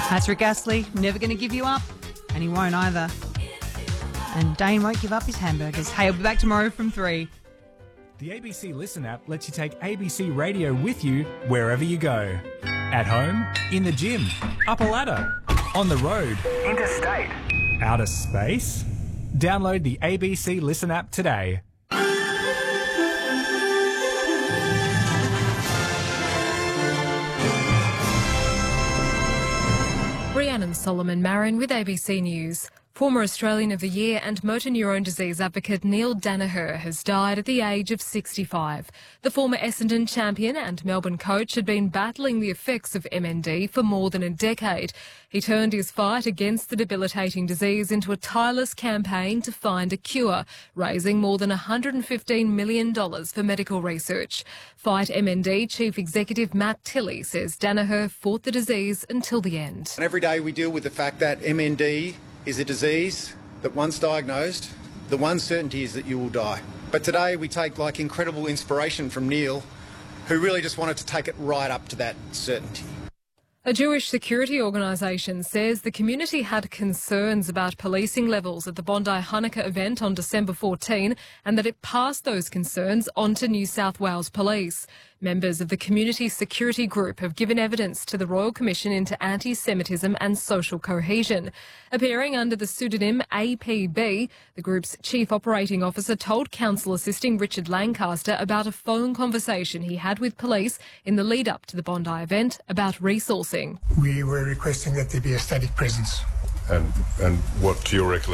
That's Rick Astley, never going to give you up, and he won't either. And Dane won't give up his hamburgers. Hey, I'll be back tomorrow from 3. The ABC Listen app lets you take ABC Radio with you wherever you go. At home, in the gym, up a ladder, on the road, interstate, outer space. Download the ABC Listen app today. Rhiannon Solomon Marin with ABC News. Former Australian of the Year and motor neurone disease advocate Neil Danaher has died at the age of 65. The former Essendon champion and Melbourne coach had been battling the effects of MND for more than a decade. He turned his fight against the debilitating disease into a tireless campaign to find a cure, raising more than $115 million for medical research. Fight MND Chief Executive Matt Tilley says Danaher fought the disease until the end. And every day we deal with the fact that MND is a disease that once diagnosed, the one certainty is that you will die. But today we take incredible inspiration from Neil, who really just wanted to take it right up to that certainty. A Jewish security organisation says the community had concerns about policing levels at the Bondi Hanukkah event on December 14 and that it passed those concerns on to New South Wales Police. Members of the Community Security Group have given evidence to the Royal Commission into Anti-Semitism and Social Cohesion. Appearing under the pseudonym APB, the group's chief operating officer told counsel assisting Richard Lancaster about a phone conversation he had with police in the lead-up to the Bondi event about resourcing. We were requesting that there be a static presence. And what, to your recollection,